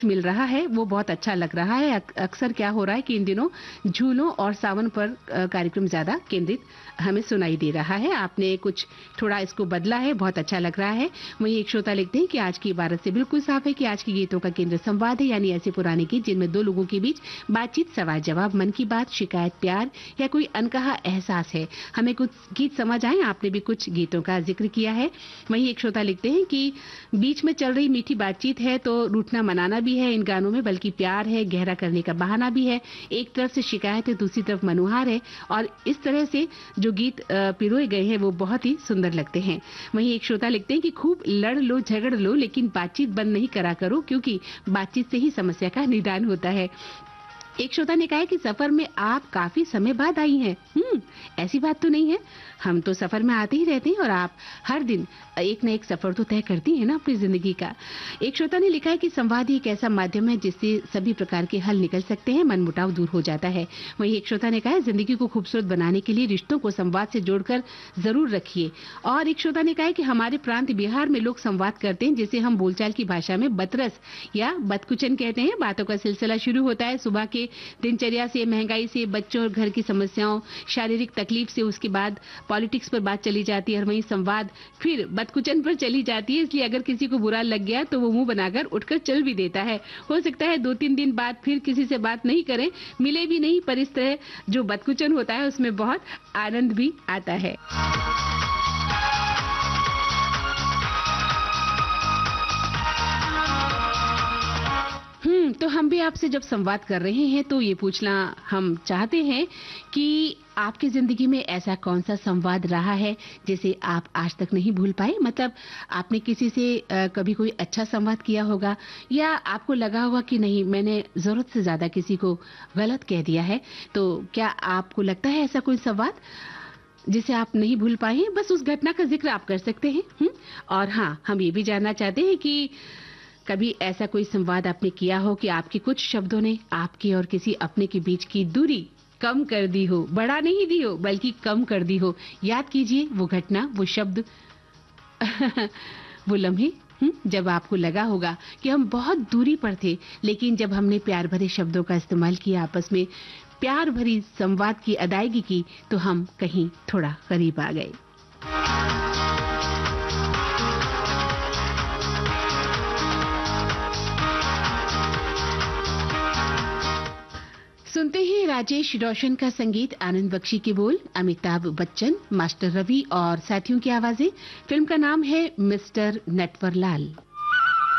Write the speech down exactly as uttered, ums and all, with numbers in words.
मिल रहा है वो बहुत अच्छा लग रहा है। अक- अक्सर क्या हो रहा है कि इन दिनों झूलों और सावन पर अ, कार्यक्रम ज्यादा केंद्रित हमें सुनाई दे रहा है। आपने कुछ थोड़ा इसको बदला है, बहुत अच्छा लग रहा है। वहीं एक श्रोता लिखते हैं कि आज की इबारत से बिल्कुल साफ है कि आज के गीतों का केंद्र संवाद है, यानी ऐसे पुराने गीत जिनमें दो लोगों के बीच बातचीत, सवाल जवाब, मन की बात, शिकायत, प्यार या कोई अनकहा एहसास है। हमें कुछ गीत समझ आए, आपने भी कुछ गीतों का जिक्र किया है। वहीं एक श्रोता लिखते हैं कि बीच में चल रही मीठी बातचीत है तो रूठना मनाना भी है इन गानों में, बल्कि प्यार है, गहरा करने का बहाना भी है। एक तरफ से शिकायत है, दूसरी तरफ मनुहार है, और इस तरह से जो गीत अ, पिरोए गए हैं वो बहुत ही सुंदर लगते हैं। वहीं एक श्रोता लिखते हैं कि खूब लड़ लो, झगड़ लो, लेकिन बातचीत बंद नहीं करा करो, क्योंकि बातचीत से ही समस्या का निदान होता है। एक श्रोता ने कहा है कि सफर में आप काफी समय बाद आई हैं। हम्म, ऐसी बात तो नहीं है, हम तो सफर में आते ही रहते हैं और आप हर दिन एक न एक सफर तो तय करती हैं ना अपनी जिंदगी का। एक श्रोता ने लिखा है कि संवाद ही एक ऐसा माध्यम है जिससे सभी प्रकार के हल निकल सकते हैं, मनमुटाव दूर हो जाता है। वहीं एक श्रोता ने कहा है जिंदगी को खूबसूरत बनाने के लिए रिश्तों को संवाद से जोड़कर जरूर रखिए। और एक श्रोता ने कहा है कि हमारे प्रांत बिहार में लोग संवाद करते हैं, जिसे हम बोलचाल की भाषा में बतरस या बतकुचन कहते हैं। बातों का सिलसिला शुरू होता है सुबह के दिनचर्या से, महंगाई से, बच्चों और घर की समस्याओं, शारीरिक तकलीफ से, उसके बाद पॉलिटिक्स पर बात चली जाती है और वहीं संवाद फिर बतकुचन पर चली जाती है। इसलिए अगर किसी को बुरा लग गया तो वो मुंह बनाकर उठकर चल भी देता है। हो सकता है दो तीन दिन बाद फिर किसी से बात नहीं करें, मिले भी नहीं, पर इस तरह जो बतकुचन होता है उसमें बहुत आनंद भी आता है। हम्म, तो हम भी आपसे जब संवाद कर रहे हैं तो ये पूछना हम चाहते हैं कि आपकी जिंदगी में ऐसा कौन सा संवाद रहा है जिसे आप आज तक नहीं भूल पाए। मतलब आपने किसी से अ, कभी कोई अच्छा संवाद किया होगा, या आपको लगा होगा कि नहीं मैंने जरूरत से ज्यादा किसी को गलत कह दिया है। तो क्या आपको लगता है ऐसा कोई संवाद जिसे आप नहीं भूल पाए हैं? बस उस घटना का जिक्र आप कर सकते हैं। हम्म, और हाँ, हम ये भी जानना चाहते हैं कि कभी ऐसा कोई संवाद आपने किया हो कि आपके कुछ शब्दों ने आपके और किसी अपने के बीच की दूरी कम कर दी हो, बढ़ा नहीं दी हो बल्कि कम कर दी हो। याद कीजिए वो घटना, वो शब्द वो लम्हे, हम्म, जब आपको लगा होगा कि हम बहुत दूरी पर थे, लेकिन जब हमने प्यार भरे शब्दों का इस्तेमाल किया, आपस में प्यार भरी संवाद की अदायगी की, तो हम कहीं थोड़ा करीब आ गए। सुनते हैं राजेश रोशन का संगीत, आनंद बख्शी के बोल, अमिताभ बच्चन, मास्टर रवि और साथियों की आवाजें। फिल्म का नाम है मिस्टर नटवरलाल।